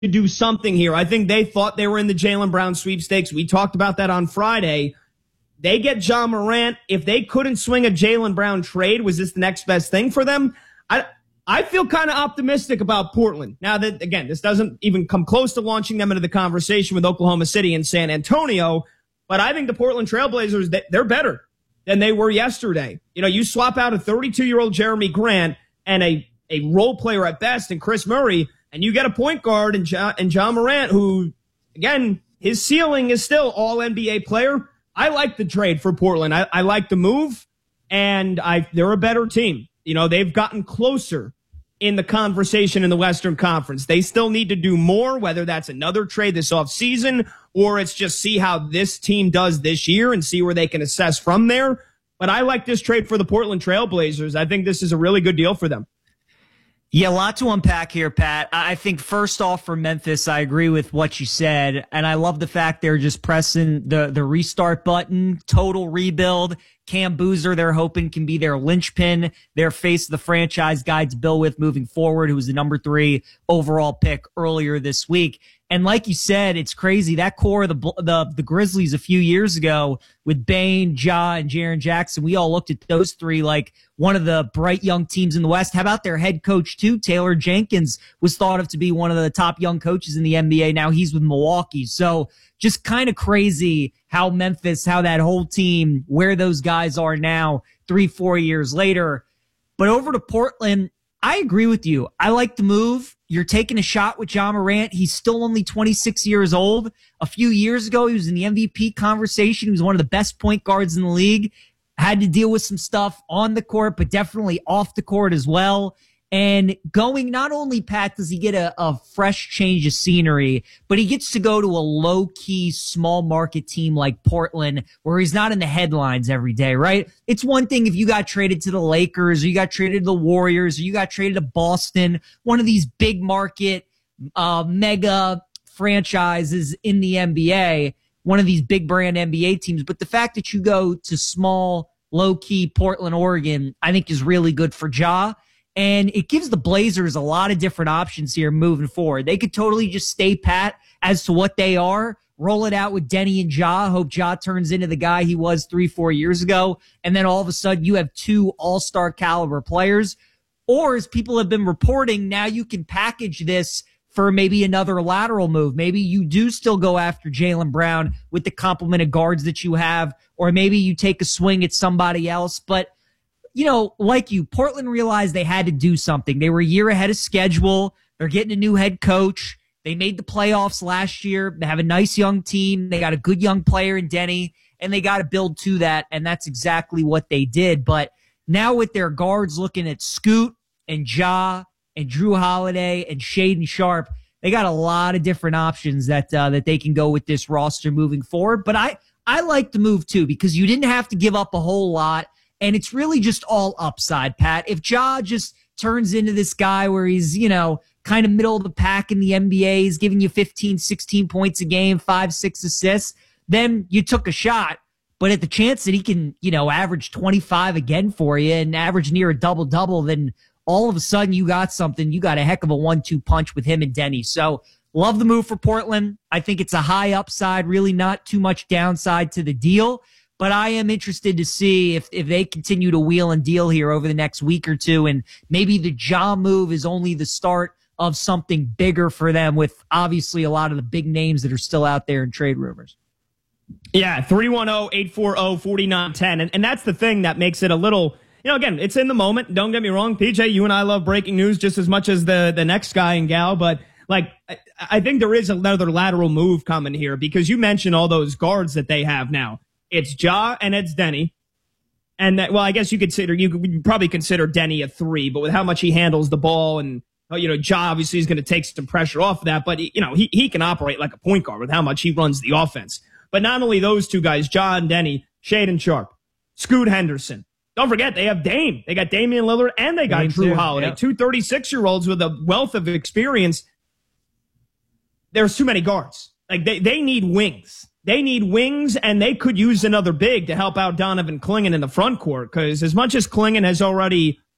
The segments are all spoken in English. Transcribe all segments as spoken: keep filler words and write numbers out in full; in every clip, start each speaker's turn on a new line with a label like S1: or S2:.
S1: to do something here. I think they thought they were in the Jaylen Brown sweepstakes. We talked about that on Friday. They get Ja Morant. If they couldn't swing a Jaylen Brown trade, was this the next best thing for them? I I feel kind of optimistic about Portland. Now that, again, this doesn't even come close to launching them into the conversation with Oklahoma City and San Antonio, but I think the Portland Trailblazers, they're better than they were yesterday. You know, you swap out a thirty-two-year-old Jeremy Grant and a, a role player at best in Chris Murray, and you get a point guard in Ja, in Ja Morant, who, again, his ceiling is still all N B A player. I like the trade for Portland. I, I like the move, and I they're a better team. You know, they've gotten closer in the conversation in the Western Conference. They still need to do more, whether that's another trade this offseason or it's just see how this team does this year and see where they can assess from there. But I like this trade for the Portland Trailblazers. I think this is a really good deal for them.
S2: Yeah, a lot to unpack here, Pat. I think first off for Memphis, I agree with what you said, and I love the fact they're just pressing the, the restart button, total rebuild. Cam Boozer, they're hoping, can be their linchpin, their face of the franchise guy to build with moving forward, who was the number three overall pick earlier this week. And like you said, it's crazy. That core of the, the, the Grizzlies a few years ago with Bane, Ja, and Jaren Jackson, we all looked at those three like one of the bright young teams in the West. How about their head coach, too? Taylor Jenkins was thought of to be one of the top young coaches in the N B A. Now he's with Milwaukee. So just kind of crazy how Memphis, how that whole team, where those guys are now, three, four years later. But over to Portland, I agree with you. I like the move. You're taking a shot with Ja Morant. He's still only twenty-six years old. A few years ago, he was in the M V P conversation. He was one of the best point guards in the league. Had to deal with some stuff on the court, but definitely off the court as well. And going, not only, Pat, does he get a, a fresh change of scenery, but he gets to go to a low-key, small-market team like Portland, where he's not in the headlines every day, right? It's one thing if you got traded to the Lakers, or you got traded to the Warriors, or you got traded to Boston, one of these big-market, uh, mega franchises in the N B A, one of these big-brand N B A teams. But the fact that you go to small, low-key Portland, Oregon, I think is really good for Ja. And it gives the Blazers a lot of different options here moving forward. They could totally just stay pat as to what they are, roll it out with Denny and Ja, hope Ja turns into the guy he was three, four years ago, and then all of a sudden you have two all-star caliber players. Or, as people have been reporting, now you can package this for maybe another lateral move. Maybe you do still go after Jaylen Brown with the complement of guards that you have, or maybe you take a swing at somebody else. But you know, like you, Portland realized they had to do something. They were a year ahead of schedule. They're getting a new head coach. They made the playoffs last year. They have a nice young team. They got a good young player in Denny, and they got to build to that, and that's exactly what they did. But now with their guards looking at Scoot and Ja and Drew Holiday and Shaedon Sharpe, they got a lot of different options that uh, that they can go with this roster moving forward. But I, I like the move, too, because you didn't have to give up a whole lot. And it's really just all upside, Pat. If Ja just turns into this guy where he's, you know, kind of middle of the pack in the N B A, he's giving you fifteen, sixteen points a game, five, six assists, then you took a shot. But at the chance that he can, you know, average twenty-five again for you and average near a double-double, then all of a sudden you got something. You got a heck of a one two punch with him and Denny. So love the move for Portland. I think it's a high upside, really not too much downside to the deal. But I am interested to see if, if they continue to wheel and deal here over the next week or two. And maybe the Ja move is only the start of something bigger for them, with obviously a lot of the big names that are still out there in trade rumors.
S1: Yeah, three one zero, eight four zero, four nine one zero. And, and that's the thing that makes it a little, you know, again, it's in the moment. Don't get me wrong, P J, you and I love breaking news just as much as the, the next guy and gal. But, like, I, I think there is another lateral move coming here, because you mentioned all those guards that they have now. It's Ja and it's Denny. And that, well, I guess you consider, you could probably consider Denny a three, but with how much he handles the ball, and, you know, Ja obviously is going to take some pressure off of that, but, you know, he, he can operate like a point guard with how much he runs the offense. But not only those two guys, Ja and Denny, Shaedon Sharpe, Scoot Henderson. Don't forget, they have Dame. They got Damian Lillard, and they got Dame Drew too. Holiday. Yep. Two thirty-six-year-olds with a wealth of experience. There's too many guards. Like, they, they need wings. They need wings, and they could use another big to help out Donovan Clingan in the front court, because as much as Clingan has already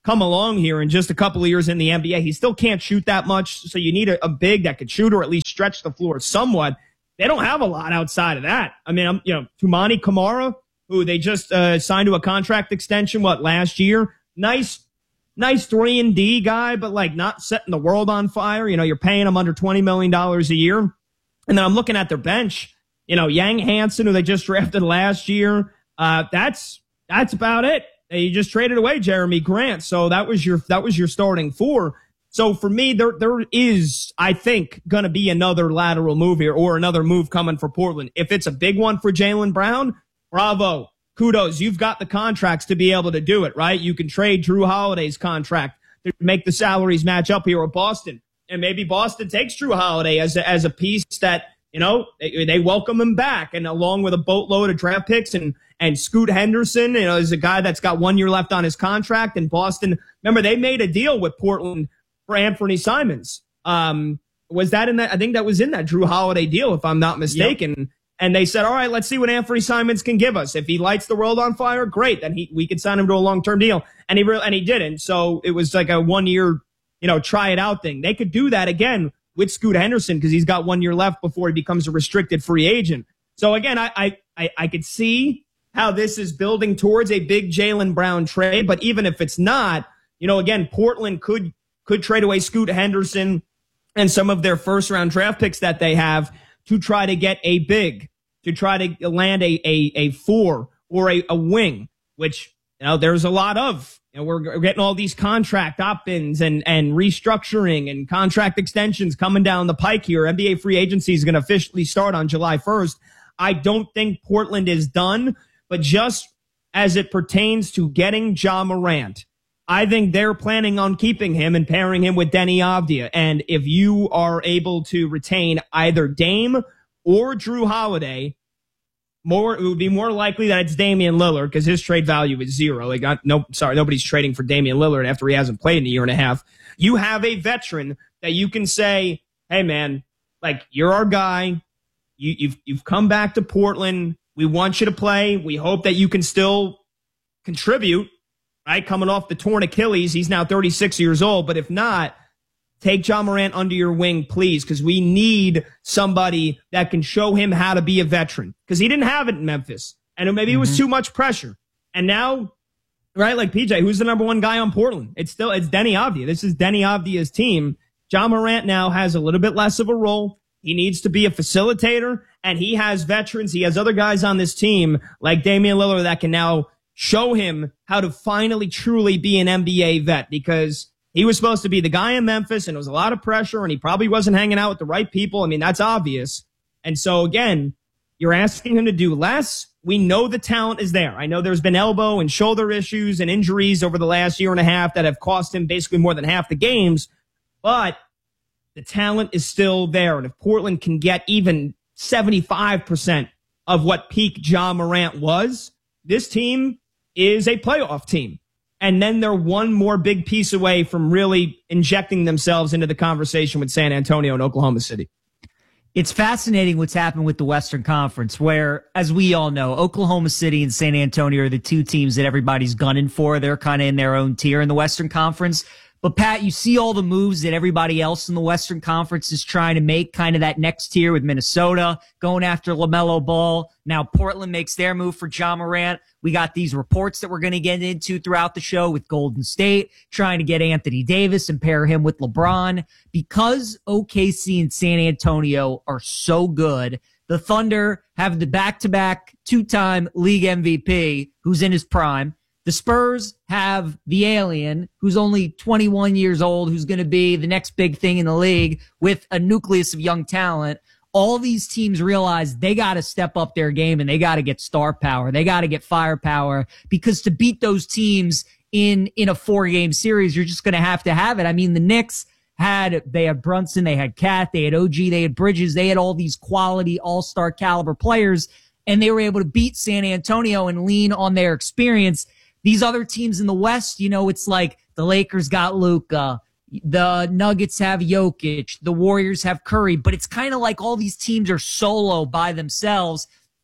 S1: come along here in just a couple of years in the N B A. He still can't shoot that much, so you need a, a big that could shoot or at least stretch the floor somewhat. They don't have a lot outside of that. I mean, I'm, you know, Toumani Camara, who they just uh, signed to a contract extension, what, last year? Nice, nice three and D guy, but like not setting the world on fire. You know, you're paying him under twenty million dollars a year. And then I'm looking at their bench, you know, Yang Hansen, who they just drafted last year. Uh, that's, that's about it. You just traded away Jeremy Grant. So that was your, that was your starting four. So for me, there, there is, I think, going to be another lateral move here or another move coming for Portland. If it's a big one for Jaylen Brown, bravo. Kudos. You've got the contracts to be able to do it, right? You can trade Drew Holiday's contract to make the salaries match up here with Boston. And maybe Boston takes Drew Holiday as a, as a piece that, you know, they, they welcome him back. And along with a boatload of draft picks and, and Scoot Henderson, you know, is a guy that's got one year left on his contract. And Boston, remember, they made a deal with Portland for Anthony Simons. Um, was that in that? I think that was in that Drew Holiday deal, if I'm not mistaken. Yep. And they said, all right, let's see what Anthony Simons can give us. If he lights the world on fire, great. Then he, we could sign him to a long-term deal. And he really, and he didn't. So it was like a one year, you know, try it out thing. They could do that again with Scoot Henderson because he's got one year left before he becomes a restricted free agent. So again, I, I, I, I could see how this is building towards a big Jaylen Brown trade. But even if it's not, you know, again, Portland could, could trade away Scoot Henderson and some of their first round draft picks that they have to try to get a big, to try to land a, a, a four or a, a wing, which, you know, there's a lot of. You know, we're getting all these contract opt-ins and, and restructuring and contract extensions coming down the pike here. N B A free agency is going to officially start on July first. I don't think Portland is done, but just as it pertains to getting Ja Morant, I think they're planning on keeping him and pairing him with Deni Avdija. And if you are able to retain either Dame or Drew Holiday, more, it would be more likely that it's Damian Lillard because his trade value is zero. Like, got no, sorry, nobody's trading for Damian Lillard after he hasn't played in a year and a half. You have a veteran that you can say, hey man, like you're our guy. You, you've, you've come back to Portland. We want you to play. We hope that you can still contribute, right? Coming off the torn Achilles. He's now thirty-six years old, but if not, take Ja Morant under your wing, please, because we need somebody that can show him how to be a veteran. Because he didn't have it in Memphis, and maybe mm-hmm. it was too much pressure. And now, right, like P J, who's the number one guy on Portland? It's still it's Deni Avdija. This is Deni Avdija's team. Ja Morant now has a little bit less of a role. He needs to be a facilitator, and he has veterans. He has other guys on this team like Damian Lillard that can now show him how to finally truly be an N B A vet, because he was supposed to be the guy in Memphis, and it was a lot of pressure, and he probably wasn't hanging out with the right people. I mean, that's obvious. And so, again, you're asking him to do less. We know the talent is there. I know there's been elbow and shoulder issues and injuries over the last year and a half that have cost him basically more than half the games, but the talent is still there. And if Portland can get even seventy-five percent of what peak Ja Morant was, this team is a playoff team. And then they're one more big piece away from really injecting themselves into the conversation with San Antonio and Oklahoma City.
S2: It's fascinating what's happened with the Western Conference, where, as we all know, Oklahoma City and San Antonio are the two teams that everybody's gunning for. They're kind of in their own tier in the Western Conference. But, Pat, you see all the moves that everybody else in the Western Conference is trying to make, kind of that next tier with Minnesota going after LaMelo Ball. Now Portland makes their move for Ja Morant. We got these reports that we're going to get into throughout the show with Golden State trying to get Anthony Davis and pair him with LeBron. Because O K C and San Antonio are so good, the Thunder have the back-to-back two-time league M V P who's in his prime. The Spurs have the alien who's only twenty-one years old, who's going to be the next big thing in the league with a nucleus of young talent. All these teams realize they got to step up their game and they got to get star power. They got to get firepower, because to beat those teams in, in a four game series, you're just going to have to have it. I mean, the Knicks had, they had Brunson, they had Cat, they had O G, they had Bridges, they had all these quality all-star caliber players, and they were able to beat San Antonio and lean on their experience. These other teams in the West, you know, it's like the Lakers got Luka, the Nuggets have Jokic, the Warriors have Curry, but it's kind of like all these teams are solo by themselves.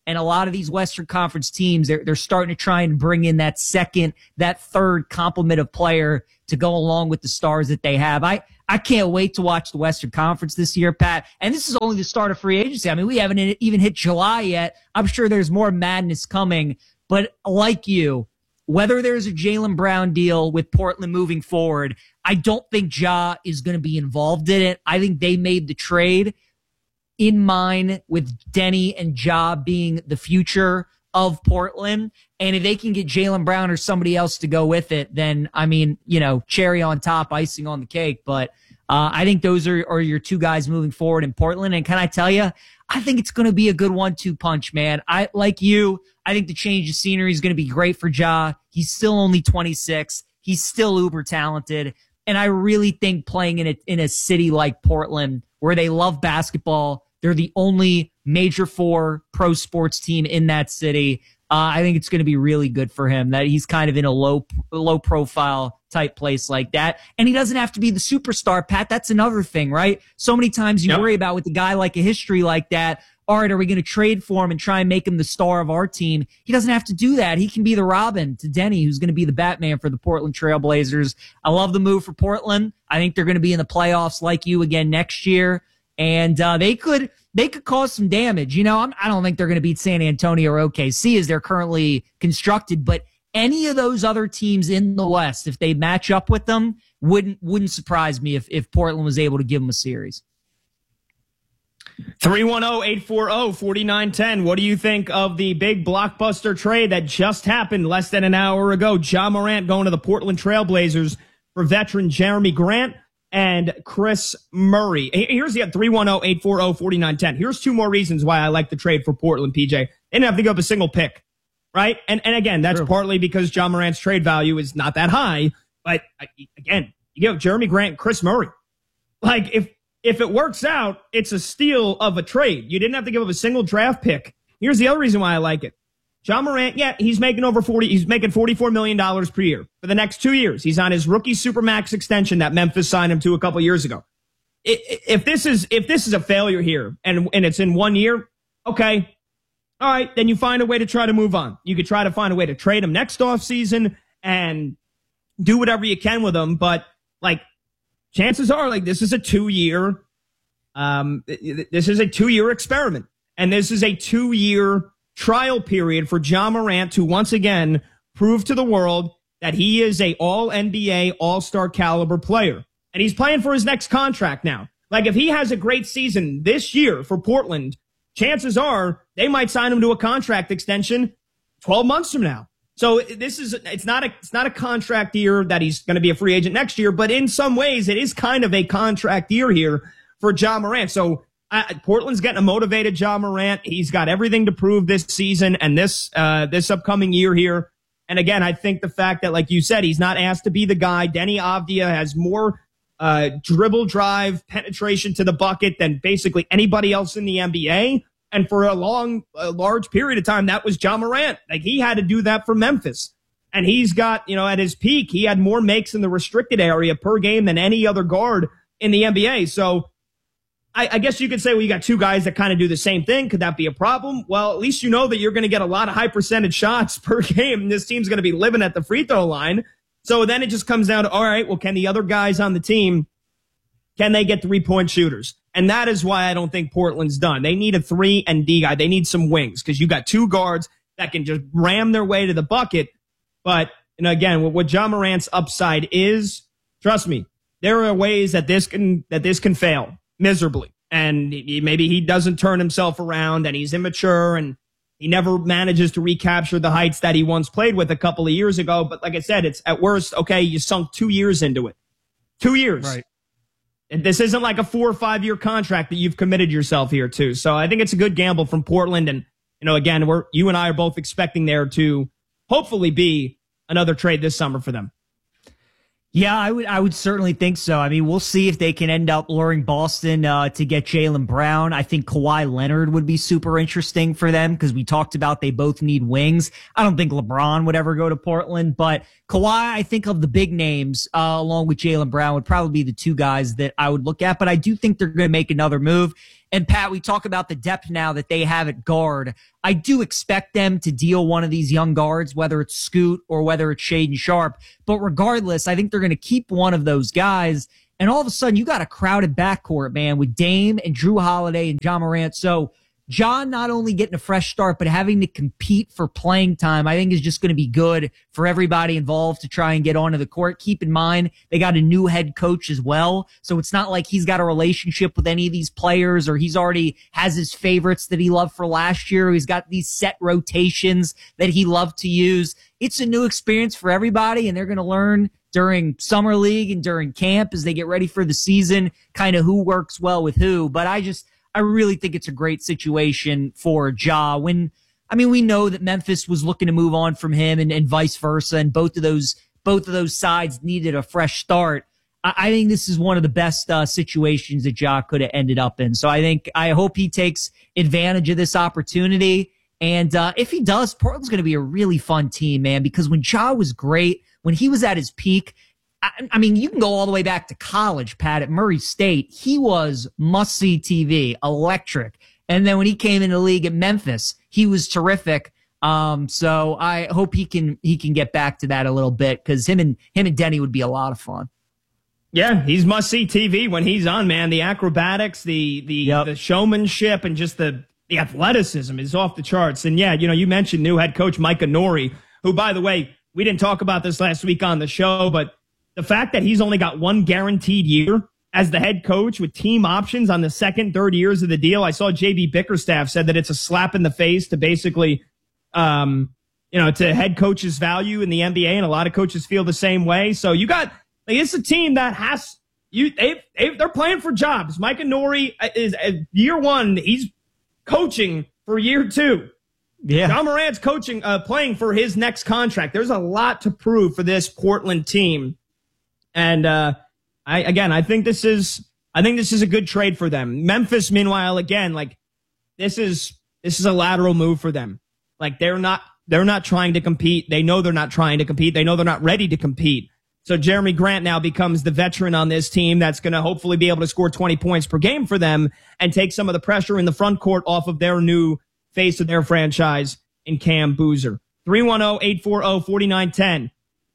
S2: And a lot of these Western Conference teams, they're, they're starting to try and bring in that second, that third complement of player to go along with the stars that they have. I, I can't wait to watch the Western Conference this year, Pat. And this is only the start of free agency. I mean, we haven't even hit July yet. I'm sure there's more madness coming. But like you, whether there's a Jaylen Brown deal with Portland moving forward, I don't think Ja is going to be involved in it. I think they made the trade in mind with Denny and Ja being the future of Portland. And if they can get Jaylen Brown or somebody else to go with it, then, I mean, you know, cherry on top, icing on the cake. But uh, I think those are, are your two guys moving forward in Portland. And can I tell you, I think it's going to be a good one two punch, man. I, like you, I think the change of scenery is going to be great for Ja. He's still only twenty-six. He's still uber talented. And I really think playing in a, in a city like Portland where they love basketball, they're the only major four pro sports team in that city. Uh, I think it's going to be really good for him that he's kind of in a low, low profile type place like that. And he doesn't have to be the superstar, Pat. That's another thing, right? So many times you yep. worry about with a guy like a history like that. All right, are we going to trade for him and try and make him the star of our team? He doesn't have to do that. He can be the Robin to Denny, who's going to be the Batman for the Portland Trail Blazers. I love the move for Portland. I think they're going to be in the playoffs like you again next year. And uh, they could they could cause some damage. You know, I'm, I don't think they're going to beat San Antonio or O K C as they're currently constructed. But any of those other teams in the West, if they match up with them, wouldn't wouldn't surprise me if, if Portland was able to give them a series.
S1: three one zero, eight four zero, four nine one zero. What do you think of the big blockbuster trade that just happened less than an hour ago? Ja Morant going to the Portland Trail Blazers for veteran Jeremy Grant and Chris Murray. Here's the three one zero, eight four zero, four nine one zero. Here's two more reasons why I like the trade for Portland, P J. They didn't have to give up a single pick, right? And and again, that's True. partly because Ja Morant's trade value is not that high. But again, you give Jeremy Grant and Chris Murray. Like, if if it works out, it's a steal of a trade. You didn't have to give up a single draft pick. Here's the other reason why I like it. Ja Morant, yeah, he's making over forty, he's making forty-four million dollars per year for the next two years. He's on his rookie Supermax extension that Memphis signed him to a couple years ago. If this is, if this is a failure here and, and it's in one year, okay. All right. Then you find a way to try to move on. You could try to find a way to trade him next offseason and do whatever you can with him. But like, chances are like this is a two year, um, this is a two year experiment and this is a two year trial period for Ja Morant to once again prove to the world that he is a all N B A all-star caliber player. And he's playing for his next contract now. Like if he has a great season this year for Portland, chances are they might sign him to a contract extension twelve months from now. So this is, it's not a, it's not a contract year that he's going to be a free agent next year, but in some ways it is kind of a contract year here for Ja Morant. So Uh, Portland's getting a motivated Ja Morant. He's got everything to prove this season and this uh, this upcoming year here. And again, I think the fact that, like you said, he's not asked to be the guy. Denny Avdia has more uh, dribble, drive, penetration to the bucket than basically anybody else in the N B A. And for a long, a large period of time, that was Ja Morant. Like he had to do that for Memphis. And he's got, you know, at his peak, he had more makes in the restricted area per game than any other guard in the N B A. So I, I guess you could say, well, you got two guys that kind of do the same thing. Could that be a problem? Well, at least you know that you're going to get a lot of high percentage shots per game. And this team's going to be living at the free throw line. So then it just comes down to, all right, well, can the other guys on the team, can they get three-point shooters? And that is why I don't think Portland's done. They need a three and D guy. They need some wings because you got two guards that can just ram their way to the bucket. But, you know, again, what, what Ja Morant's upside is, trust me, there are ways that this can, that this can fail miserably. And he, maybe he doesn't turn himself around and he's immature and he never manages to recapture the heights that he once played with a couple of years ago. But like I said, it's at worst, okay, you sunk two years into it. Two years.
S2: Right.
S1: And this isn't like a four or five year contract that you've committed yourself here to. So I think it's a good gamble from Portland. And, you know, again, we're, you and I are both expecting there to hopefully be another trade this summer for them.
S2: Yeah, I would I would certainly think so. I mean, we'll see if they can end up luring Boston uh, to get Jaylen Brown. I think Kawhi Leonard would be super interesting for them because we talked about they both need wings. I don't think LeBron would ever go to Portland, but Kawhi, I think of the big names, uh, along with Jaylen Brown, would probably be the two guys that I would look at. But I do think they're going to make another move. And Pat, we talk about the depth now that they have at guard. I do expect them to deal one of these young guards, whether it's Scoot or whether it's Shaden Sharp. But regardless, I think they're going to keep one of those guys. And all of a sudden, you got a crowded backcourt, man, with Dame and Drew Holiday and Ja Morant. So John not only getting a fresh start, but having to compete for playing time, I think is just going to be good for everybody involved to try and get onto the court. Keep in mind, they got a new head coach as well. So it's not like he's got a relationship with any of these players or he's already has his favorites that he loved for last year. He's got these set rotations that he loved to use. It's a new experience for everybody, and they're going to learn during summer league and during camp as they get ready for the season, kind of who works well with who. But I just, I really think it's a great situation for Ja. When, I mean, we know that Memphis was looking to move on from him and, and vice versa, and both of those, both of those sides needed a fresh start. I, I think this is one of the best uh, situations that Ja could have ended up in. So I think, I hope he takes advantage of this opportunity. And uh, if he does, Portland's going to be a really fun team, man, because when Ja was great, when he was at his peak, I, I mean, you can go all the way back to college, Pat, at Murray State. He was must-see T V, electric. And then when he came in the league at Memphis, he was terrific. Um, so I hope he can he can get back to that a little bit because him and him and Denny would be a lot of fun.
S1: Yeah, he's must-see T V when he's on, man. The acrobatics, the the yep. the showmanship, and just the the athleticism is off the charts. And yeah, you know, you mentioned new head coach Micah Nori, who, by the way, we didn't talk about this last week on the show, but the fact that he's only got one guaranteed year as the head coach with team options on the second, third years of the deal. I saw J B Bickerstaff said that it's a slap in the face to basically, um, you know, to head coach's value in the N B A, and a lot of coaches feel the same way. So you got, like, it's a team that has, you, they, they, they're playing for jobs. Micah Nori is, uh, year one, he's coaching for year two.
S2: Yeah.
S1: Ja Morant's coaching, uh, playing for his next contract. There's a lot to prove for this Portland team. And, uh, I, again, I think this is, I think this is a good trade for them. Memphis, meanwhile, again, like, this is, this is a lateral move for them. Like, they're not, they're not trying to compete. They know they're not trying to compete. They know they're not ready to compete. So Jeremy Grant now becomes the veteran on this team that's going to hopefully be able to score twenty points per game for them and take some of the pressure in the front court off of their new face of their franchise in Cam Boozer. three one zero, eight four zero, four nine one zero.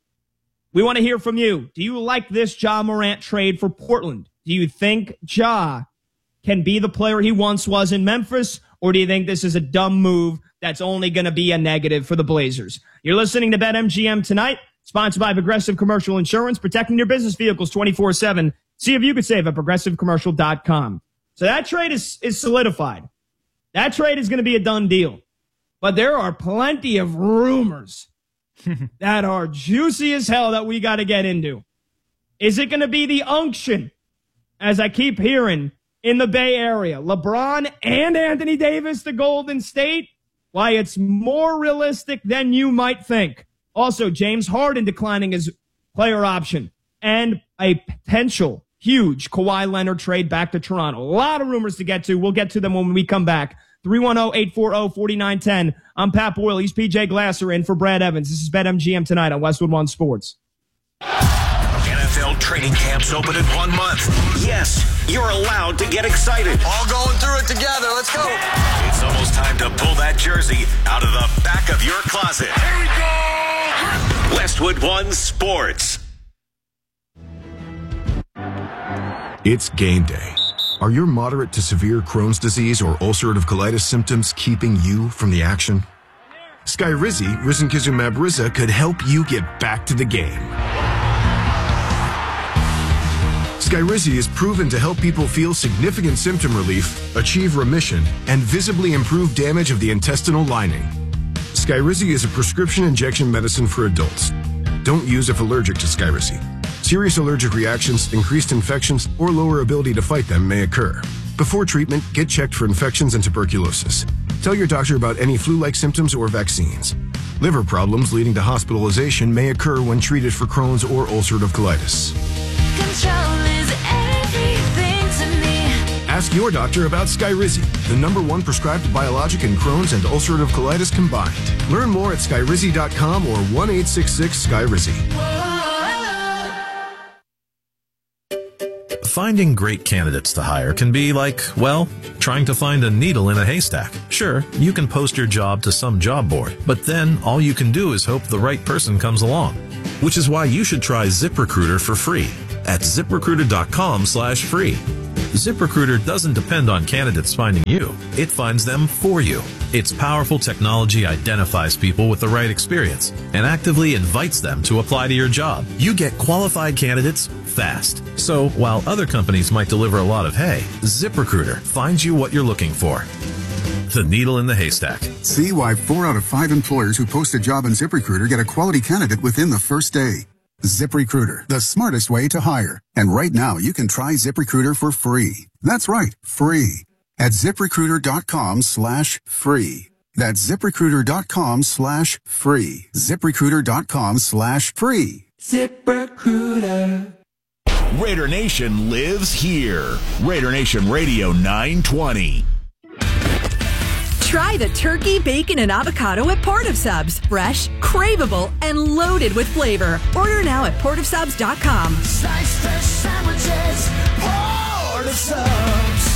S1: We want to hear from you. Do you like this Ja Morant trade for Portland? Do you think Ja can be the player he once was in Memphis, or do you think this is a dumb move that's only going to be a negative for the Blazers? You're listening to BetMGM Tonight, sponsored by Progressive Commercial Insurance, protecting your business vehicles twenty-four seven. See if you could save at progressive commercial dot com. So that trade is, is solidified. That trade is going to be a done deal. But there are plenty of rumors that are juicy as hell that we got to get into. Is it going to be the unction, as I keep hearing, in the Bay Area? LeBron and Anthony Davis to Golden State? Why, it's more realistic than you might think. Also, James Harden declining his player option and a potential huge Kawhi Leonard trade back to Toronto. A lot of rumors to get to. We'll get to them when we come back. three one zero, eight four zero, four nine one zero. I'm Pat Boyle. He's P J Glasser in for Brad Evans. This is BetMGM Tonight on Westwood One Sports.
S3: N F L training camps open in one month. Yes, you're allowed to get excited.
S4: All going through it together. Let's go.
S3: It's almost time to pull that jersey out of the back of your closet.
S4: Here we go.
S3: Westwood One Sports.
S5: It's game day. Are your moderate to severe Crohn's disease or ulcerative colitis symptoms keeping you from the action? Skyrizi, risankizumab Riza, could help you get back to the game. Skyrizi is proven to help people feel significant symptom relief, achieve remission, and visibly improve damage of the intestinal lining. Skyrizi is a prescription injection medicine for adults. Don't use if allergic to Skyrizi. Serious allergic reactions, increased infections, or lower ability to fight them may occur. Before treatment, get checked for infections and tuberculosis. Tell your doctor about any flu-like symptoms or vaccines. Liver problems leading to hospitalization may occur when treated for Crohn's or ulcerative colitis.
S6: Control is everything to me.
S5: Ask your doctor about Skyrizi, the number one prescribed biologic in Crohn's and ulcerative colitis combined. Learn more at skyrizi dot com or one eight six six Skyrizi.
S7: Finding great candidates to hire can be like, well, trying to find a needle in a haystack. Sure, you can post your job to some job board, but then all you can do is hope the right person comes along. Which is why you should try ZipRecruiter for free at ZipRecruiter.com slash free. ZipRecruiter doesn't depend on candidates finding you. It finds them for you. Its powerful technology identifies people with the right experience and actively invites them to apply to your job. You get qualified candidates fast. So while other companies might deliver a lot of hay, ZipRecruiter finds you what you're looking for. The needle in the haystack.
S8: See why four out of five employers who post a job on ZipRecruiter get a quality candidate within the first day. ZipRecruiter, the smartest way to hire. And right now, you can try ZipRecruiter for free. That's right, free. At ZipRecruiter.com slash free. That's ZipRecruiter.com slash free. ZipRecruiter.com slash free.
S9: ZipRecruiter.
S3: Raider Nation lives here. Raider Nation Radio nine twenty.
S10: Try the turkey, bacon, and avocado at Port of Subs. Fresh, craveable, and loaded with flavor. Order now at port of subs dot com.
S9: Slice fresh sandwiches, Port of Subs.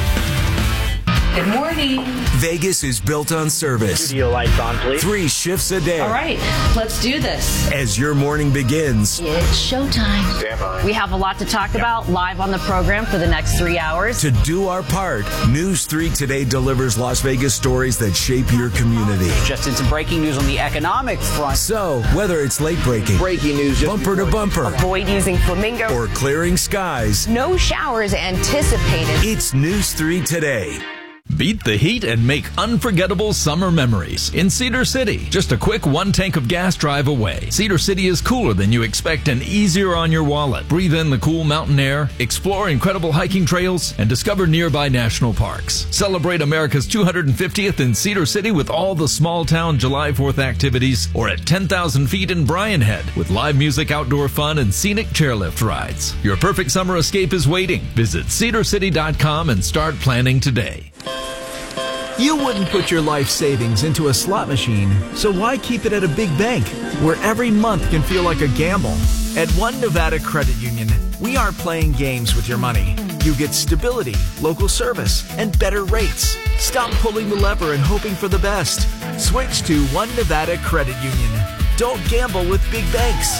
S11: Good morning.
S12: Vegas is built on service.
S13: Studio lights on, please.
S12: Three shifts a day.
S11: All right, let's do this.
S12: As your morning begins,
S11: it's showtime.
S13: Stand by.
S11: We have a lot to talk yep. about live on the program for the next three hours.
S12: To do our part, News three Today delivers Las Vegas stories that shape your community.
S14: Just in some breaking news on the economic front.
S12: So, whether it's late breaking,
S14: breaking news,
S12: bumper to bumper,
S15: avoid using flamingo,
S12: or clearing skies,
S15: no showers anticipated.
S12: It's News three Today.
S16: Beat the heat and make unforgettable summer memories in Cedar City. Just a quick one tank of gas drive away. Cedar City is cooler than you expect and easier on your wallet. Breathe in the cool mountain air, explore incredible hiking trails, and discover nearby national parks. Celebrate America's two hundred fiftieth in Cedar City with all the small town July fourth activities, or at ten thousand feet in Bryan Head with live music, outdoor fun, and scenic chairlift rides. Your perfect summer escape is waiting. Visit cedar city dot com and start planning today.
S17: You wouldn't put your life savings into a slot machine, so why keep it at a big bank, where every month can feel like a gamble? At One Nevada Credit Union, we aren't playing games with your money. You get stability, local service, and better rates. Stop pulling the lever and hoping for the best. Switch to One Nevada Credit Union. Don't gamble with big banks.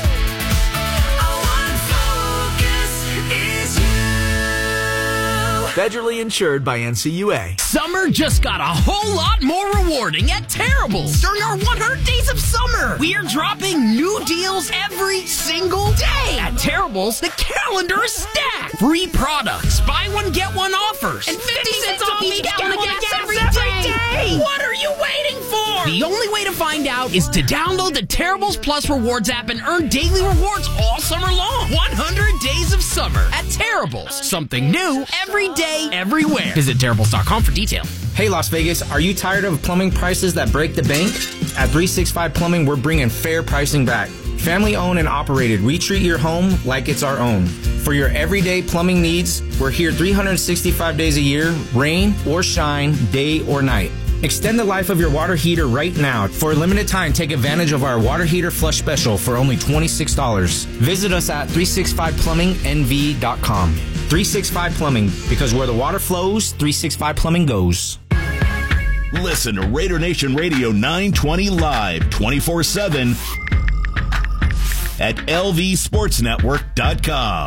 S17: Federally insured by N C U A.
S18: Summer just got a whole lot more rewarding at Terrible's during our one hundred days of summer. We are dropping new deals every single day. At Terrible's, the calendar is stacked. Free products, buy one, get one offers, and fifty cents off each gallon of gas every day. What are you waiting for? The only way to find out is to download the Terrible's Plus Rewards app and earn daily rewards all summer long. one hundred days of summer at Terrible's. Something new every day. Everywhere. Visit Terrible's dot com for details.
S19: Hey Las Vegas, are you tired of plumbing prices that break the bank? At three sixty-five Plumbing, we're bringing fair pricing back. Family owned and operated, we treat your home like it's our own. For your everyday plumbing needs, we're here three hundred sixty-five days a year, rain or shine, day or night. Extend the life of your water heater right now. For a limited time, take advantage of our water heater flush special for only twenty-six dollars. Visit us at three sixty-five plumbing n v dot com. three sixty-five Plumbing, because where the water flows, three sixty-five Plumbing goes.
S3: Listen to Raider Nation Radio nine twenty live twenty-four seven at L V sports network dot com.